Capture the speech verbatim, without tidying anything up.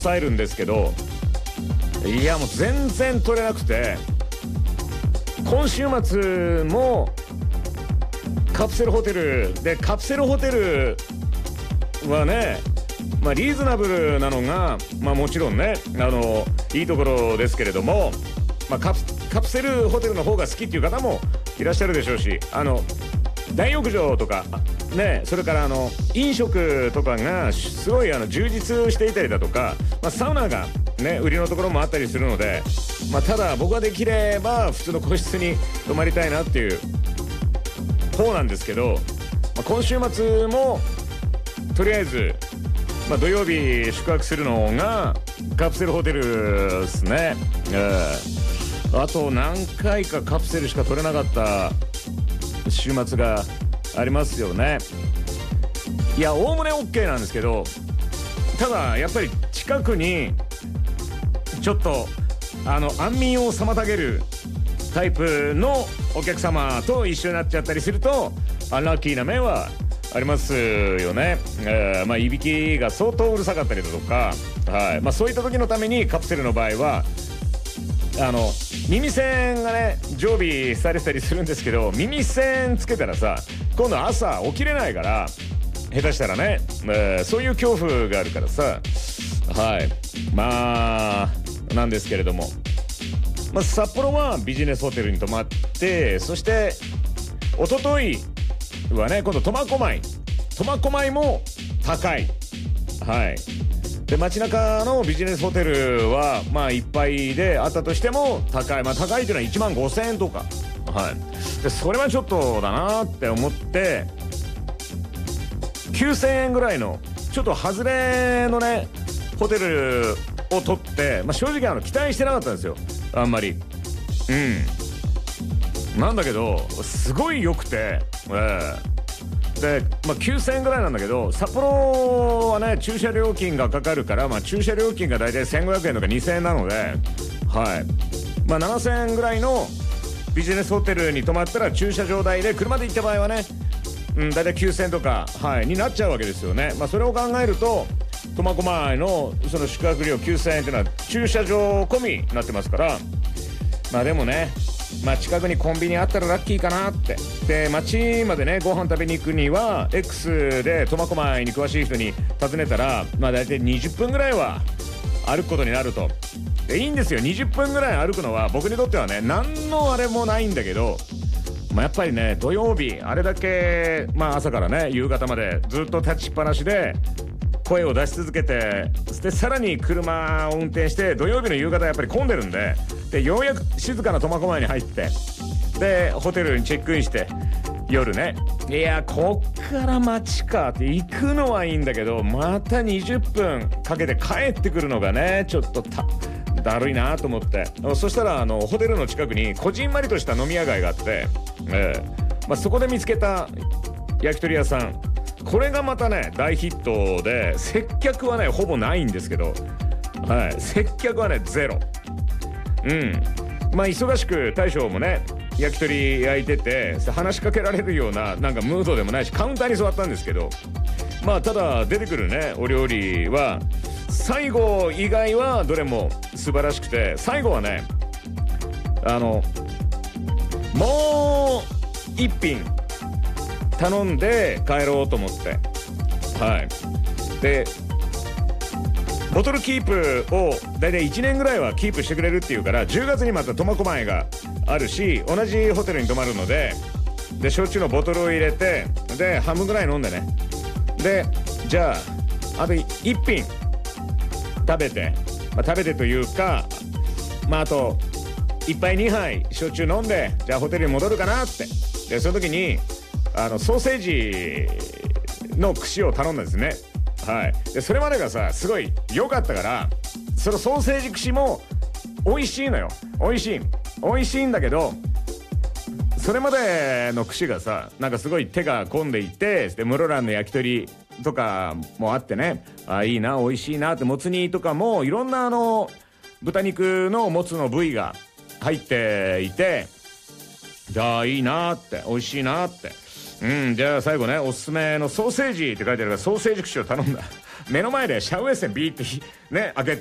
抑えるんですけど、いやもう全然取れなくて、今週末もカプセルホテルで、カプセルホテルはね、まあリーズナブルなのが、まあもちろんね、あのいいところですけれども、まあカプ、カプセルホテルの方が好きっていう方もいらっしゃるでしょうし、あの大浴場とかね、それからあの飲食とかがすごいあの充実していたりだとか、まあ、サウナがね売りのところもあったりするので、まあ、ただ僕はできれば普通の個室に泊まりたいなっていう方なんですけど、まあ、今週末もとりあえず、まあ、土曜日宿泊するのがカプセルホテルですね。えー、あと何回かカプセルしか取れなかった週末がありますよね。いや、おおむね OK なんですけど、ただやっぱり近くにちょっとあの安眠を妨げるタイプのお客様と一緒になっちゃったりするとアンラッキーな面はありますよね。えー、まあいびきが相当うるさかったりだとか、はい、まあそういった時のためにカプセルの場合はあの耳栓がね常備されてたりするんですけど、耳栓つけたらさ今度朝起きれないから、下手したらね、えー、そういう恐怖があるからさ、はい、まあなんですけれども、まあ、札幌はビジネスホテルに泊まって、そして一昨日はね今度苫小牧苫小牧も高い、はい、で街中のビジネスホテルはまあいっぱいであったとしても高い、まあ高いというのはいちまんごせんえんとか、はい、でそれはちょっとだなって思ってきゅうせんえんぐらいのちょっと外れのねホテルを取って、まあ、正直あの期待してなかったんですよ、あんまり。うんなんだけどすごい良くて、えーで、まあ、きゅうせんえんぐらいなんだけど、札幌はね駐車料金がかかるから、まあ、駐車料金が大体せんごひゃくえんとかにせんえんなので、はい、まあ、ななせんえんぐらいのビジネスホテルに泊まったら駐車場代で車で行った場合はね、うん、大体きゅうせんえんとか、はい、になっちゃうわけですよね。まあ、それを考えると苫小牧のその宿泊料きゅうせんえんっていうのは駐車場込みになってますから、まあでもね、まあ近くにコンビニあったらラッキーかなって。で街までねご飯食べに行くには X で苫小牧に詳しい人に尋ねたら、まあ大体にじゅっぷんぐらいは歩くことになると。でいいんですよ、にじゅっぷんぐらい歩くのは僕にとってはね何のあれもないんだけど、まあやっぱりね土曜日あれだけ、まあ朝からね夕方までずっと立ちっぱなしで声を出し続けて、でさらに車を運転して土曜日の夕方やっぱり混んでるんで、でようやく静かな苫小牧に入って、でホテルにチェックインして夜ね、いやこっから街かって行くのはいいんだけど、またにじゅっぷんかけて帰ってくるのがねちょっとただるいなと思って、そしたらあのホテルの近くにこじんまりとした飲み屋街があって、えーまあ、そこで見つけた焼き鳥屋さん、これがまたね大ヒットで、接客はねほぼないんですけど、はい、接客はねゼロ。うんまあ忙しく大将もね焼き鳥焼いてて話しかけられるようななんかムードでもないし、カウンターに座ったんですけど、まあただ出てくるねお料理は最後以外はどれも素晴らしくて、最後はねあのもう一品頼んで帰ろうと思って、はいでボトルキープをだいたいいちねんぐらいはキープしてくれるっていうから、じゅうがつにまた苫小牧があるし同じホテルに泊まるので、で焼酎のボトルを入れてで半分ぐらい飲んでね、でじゃああといっ品食べて、まあ、食べてというかまああといっぱいにはい焼酎飲んで、じゃあホテルに戻るかなって。でその時にあのソーセージの串を頼んだんですね。はい、でそれまでがさすごい良かったから、そのソーセージ串も美味しいのよ、美味しい美味しいんだけど、それまでの串がさなんかすごい手が込んでいて、で室蘭の焼き鳥とかもあってね、あいいな美味しいなって、もつ煮とかもいろんなあの豚肉のもつの部位が入っていて、じゃあいいなって美味しいなって、うんじゃあ最後ねおすすめのソーセージって書いてあるからソーセージ串を頼んだ目の前でシャウエッセンビーってね開け